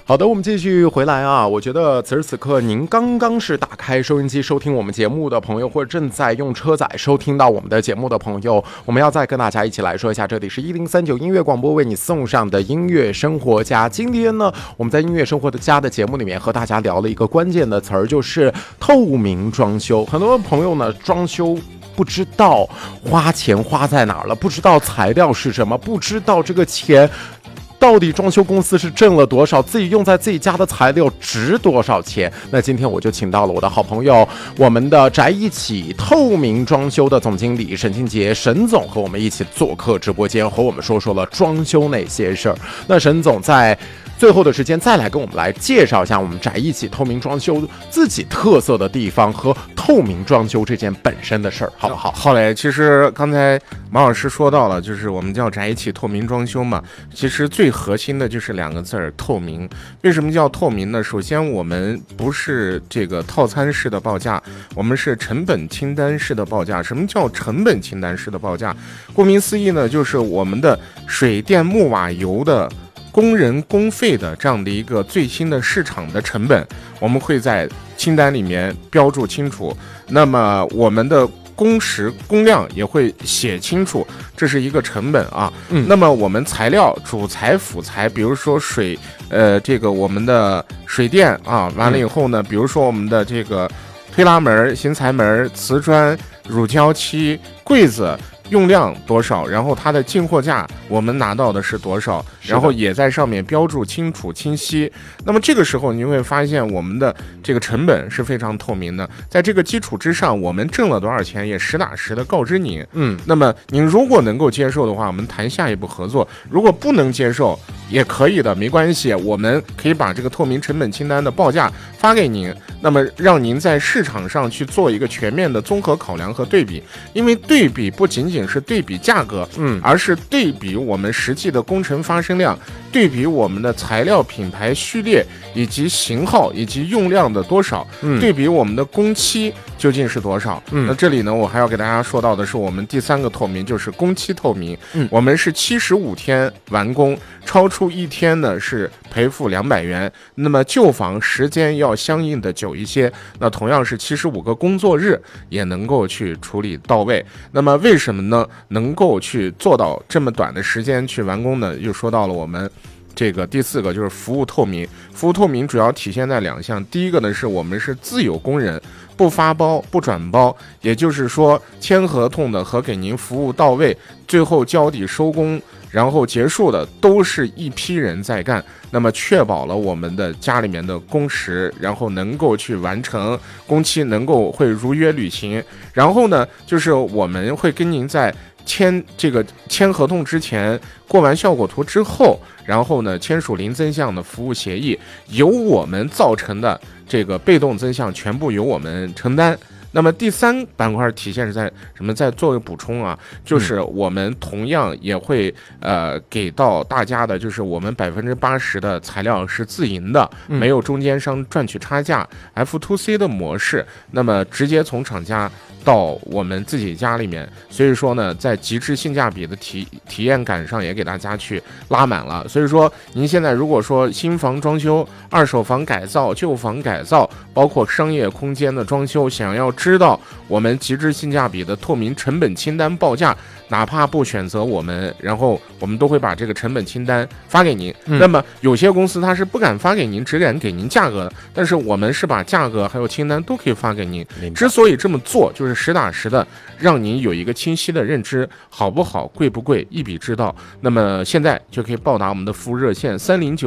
好的，我们继续回来啊。我觉得此时此刻，您刚刚是打开收音机收听我们节目的朋友，或者正在用车载收听到我们的节目的朋友，我们要再跟大家一起来说一下，这里是1039音乐广播为你送上的音乐生活家。今天呢，我们在音乐生活的家的节目里面和大家聊了一个关键的词儿，就是透明装修。很多朋友呢，装修不知道花钱花在哪儿了，不知道材料是什么，不知道这个钱到底装修公司是挣了多少，自己用在自己家的材料值多少钱。那今天我就请到了我的好朋友，我们的宅一起透明装修的总经理沈庆杰沈总和我们一起做客直播间，和我们说说了装修那些事儿。那沈总在最后的时间再来跟我们来介绍一下我们宅一起透明装修自己特色的地方和透明装修这件本身的事儿，好不好？ 好嘞，其实刚才马老师说到了，就是我们叫宅一起透明装修嘛，其实最核心的就是2个字儿，透明。为什么叫透明呢？首先我们不是这个套餐式的报价，我们是成本清单式的报价。什么叫成本清单式的报价？顾名思义呢，就是我们的水电木瓦油的工人工费的这样的一个最新的市场的成本，我们会在清单里面标注清楚。那么我们的工时工量也会写清楚，这是一个成本啊。那么我们材料主材辅材，比如说水，这个我们的水电啊，完了以后呢，比如说我们的这个推拉门、新材门、瓷砖、乳胶漆、柜子。用量多少，然后它的进货价我们拿到的是多少，然后也在上面标注清楚清晰。那么这个时候你会发现我们的这个成本是非常透明的，在这个基础之上，我们挣了多少钱也实打实的告知您。那么您如果能够接受的话，我们谈下一步合作；如果不能接受也可以的，没关系，我们可以把这个透明成本清单的报价发给您，那么让您在市场上去做一个全面的综合考量和对比。因为对比不仅仅是对比价格，而是对比我们实际的工程发生量，对比我们的材料品牌序列以及型号以及用量的多少，对比我们的工期究竟是多少。那这里呢，我还要给大家说到的是我们第3个透明，就是工期透明。我们是75天完工，超出1天呢是赔付200元，那么旧房时间要相应的久一些，那同样是75个工作日也能够去处理到位。那么为什么呢能够去做到这么短的时间去完工呢？又说到了我们这个第4个，就是服务透明。服务透明主要体现在2项，第一个呢是我们是自有工人，不发包不转包，也就是说签合同的和给您服务到位，最后交底收工然后结束的都是一批人在干，那么确保了我们的家里面的工时，然后能够去完成工期，能够会如约履行。然后呢，就是我们会跟您在签合同之前，过完效果图之后，然后呢签署零增项的服务协议，由我们造成的这个被动增项全部由我们承担。那么第3板块体现是在什么？再做个补充啊，就是我们同样也会给到大家的，就是我们80%的材料是自营的，没有中间商赚取差价 ，F2C 的模式，那么直接从厂家到我们自己家里面，所以说呢，在极致性价比的体验感上也给大家去拉满了。所以说，您现在如果说新房装修、二手房改造、旧房改造，包括商业空间的装修，想要知道我们极致性价比的透明成本清单报价，哪怕不选择我们，然后我们都会把这个成本清单发给您。那么有些公司它是不敢发给您，只敢给您价格的，但是我们是把价格还有清单都可以发给您。之所以这么做，就是实打实的让您有一个清晰的认知，好不好，贵不贵，一笔知道。那么现在就可以拨打我们的服务热线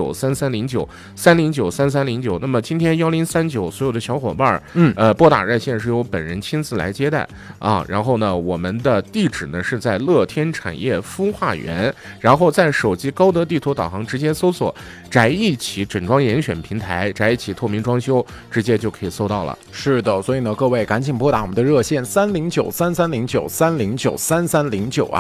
309-3309-309-3309。那么今天1039所有的小伙伴，拨打热线是由本人亲自来接待啊。然后呢，我们的地址呢是在乐天产业孵化园，然后在手机高德地图导航直接搜索宅一起整装严选平台，宅一起透明装修，直接就可以搜到了。 是的，所以呢，各位赶紧拨打我们的热线309-3309-309-3309啊。